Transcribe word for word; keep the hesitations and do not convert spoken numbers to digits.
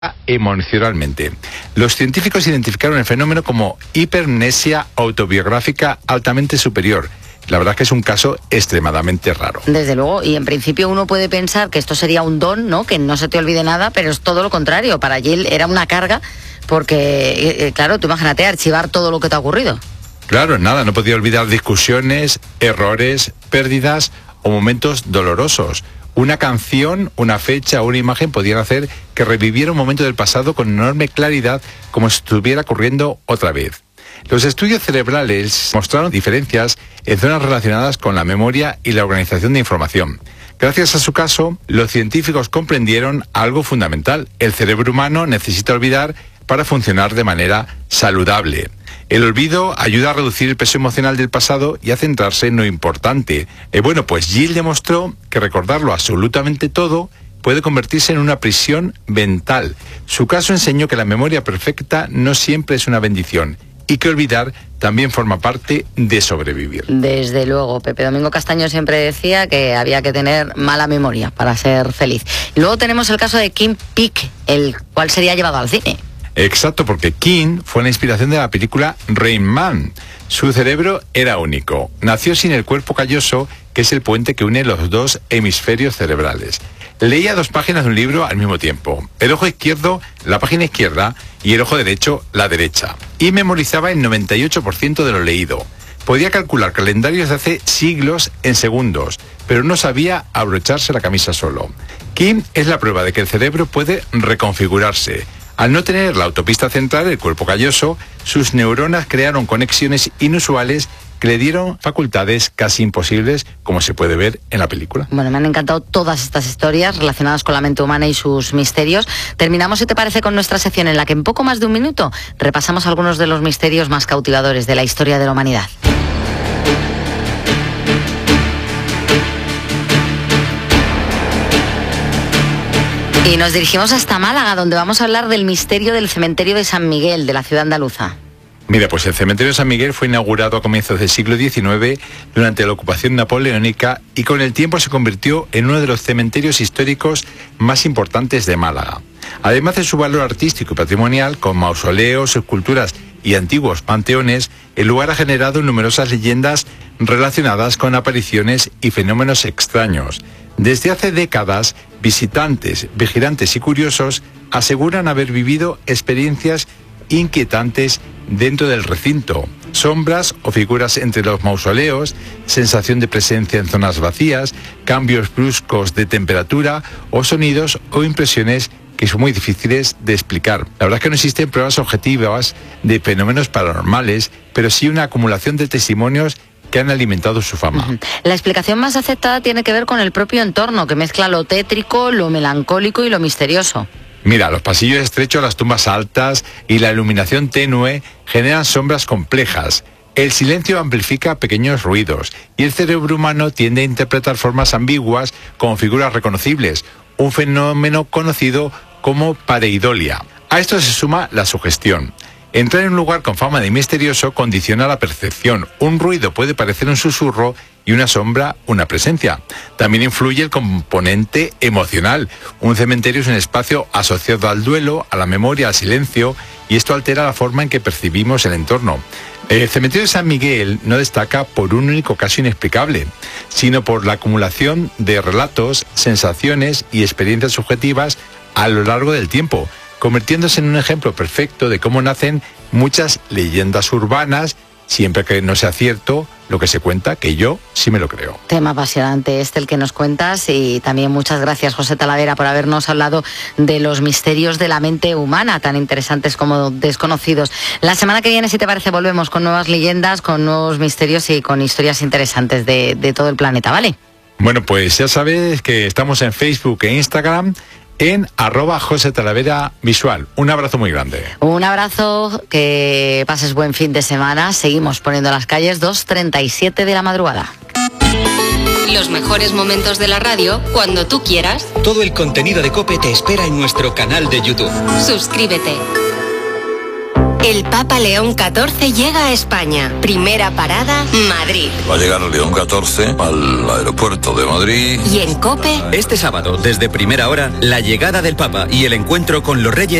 emocionalmente. Los científicos identificaron el fenómeno como hipermnesia autobiográfica altamente superior. La verdad es que es un caso extremadamente raro. Desde luego, y en principio uno puede pensar que esto sería un don, ¿no? Que no se te olvide nada, pero es todo lo contrario. Para Jill era una carga porque, eh, claro, tú imagínate archivar todo lo que te ha ocurrido. Claro, nada, no podía olvidar discusiones, errores, pérdidas o momentos dolorosos. Una canción, una fecha o una imagen podían hacer que reviviera un momento del pasado con enorme claridad, como si estuviera ocurriendo otra vez. Los estudios cerebrales mostraron diferencias en zonas relacionadas con la memoria y la organización de información. Gracias a su caso, los científicos comprendieron algo fundamental. El cerebro humano necesita olvidar para funcionar de manera saludable. El olvido ayuda a reducir el peso emocional del pasado y a centrarse en lo importante. Eh, bueno, pues Jill demostró que recordarlo absolutamente todo puede convertirse en una prisión mental. Su caso enseñó que la memoria perfecta no siempre es una bendición y que olvidar también forma parte de sobrevivir. Desde luego, Pepe Domingo Castaño siempre decía que había que tener mala memoria para ser feliz. Y luego tenemos el caso de Kim Peek, el cual sería llevado al cine. Exacto, porque Kim fue la inspiración de la película Rain Man. Su cerebro era único. Nació sin el cuerpo calloso, que es el puente que une los dos hemisferios cerebrales. Leía dos páginas de un libro al mismo tiempo. El ojo izquierdo, la página izquierda, y el ojo derecho, la derecha. Y memorizaba el noventa y ocho por ciento de lo leído. Podía calcular calendarios de hace siglos en segundos, pero no sabía abrocharse la camisa solo. Kim es la prueba de que el cerebro puede reconfigurarse. Al no tener la autopista central, el cuerpo calloso, sus neuronas crearon conexiones inusuales que le dieron facultades casi imposibles, como se puede ver en la película. Bueno, me han encantado todas estas historias relacionadas con la mente humana y sus misterios. Terminamos, si te parece, con nuestra sección en la que en poco más de un minuto repasamos algunos de los misterios más cautivadores de la historia de la humanidad. Y nos dirigimos hasta Málaga, donde vamos a hablar del misterio del cementerio de San Miguel, de la ciudad andaluza. Mira, pues el cementerio de San Miguel fue inaugurado a comienzos del siglo diecinueve durante la ocupación napoleónica y con el tiempo se convirtió en uno de los cementerios históricos más importantes de Málaga. Además de su valor artístico y patrimonial, con mausoleos, esculturas y antiguos panteones, el lugar ha generado numerosas leyendas relacionadas con apariciones y fenómenos extraños. Desde hace décadas, visitantes, vigilantes y curiosos aseguran haber vivido experiencias inquietantes dentro del recinto. Sombras o figuras entre los mausoleos, sensación de presencia en zonas vacías, cambios bruscos de temperatura o sonidos o impresiones que son muy difíciles de explicar. La verdad es que no existen pruebas objetivas de fenómenos paranormales, pero sí una acumulación de testimonios que han alimentado su fama. La explicación más aceptada tiene que ver con el propio entorno, que mezcla lo tétrico, lo melancólico y lo misterioso. Mira, los pasillos estrechos, las tumbas altas y la iluminación tenue generan sombras complejas. El silencio amplifica pequeños ruidos y el cerebro humano tiende a interpretar formas ambiguas como figuras reconocibles, un fenómeno conocido como pareidolia. A esto se suma la sugestión. Entrar en un lugar con fama de misterioso condiciona la percepción. Un ruido puede parecer un susurro y una sombra una presencia. También influye el componente emocional. Un cementerio es un espacio asociado al duelo, a la memoria, al silencio, y esto altera la forma en que percibimos el entorno. El cementerio de San Miguel no destaca por un único caso inexplicable, sino por la acumulación de relatos, sensaciones y experiencias subjetivas a lo largo del tiempo, convirtiéndose en un ejemplo perfecto de cómo nacen muchas leyendas urbanas, siempre que no sea cierto lo que se cuenta, que yo sí me lo creo. Tema apasionante este el que nos cuentas, y también muchas gracias, José Talavera, por habernos hablado de los misterios de la mente humana, tan interesantes como desconocidos. La semana que viene, si te parece, volvemos con nuevas leyendas, con nuevos misterios y con historias interesantes de, de todo el planeta, ¿vale? Bueno, pues ya sabes que estamos en Facebook e Instagram, en arroba José Talavera Visual. Un abrazo muy grande. Un abrazo, que pases buen fin de semana. Seguimos poniendo las calles, dos treinta y siete de la madrugada. Los mejores momentos de la radio, cuando tú quieras. Todo el contenido de COPE te espera en nuestro canal de YouTube. Suscríbete. El Papa León catorce llega a España. Primera parada, Madrid. Va a llegar León catorce al aeropuerto de Madrid. Y en COPE, este sábado, desde primera hora, la llegada del Papa y el encuentro con los reyes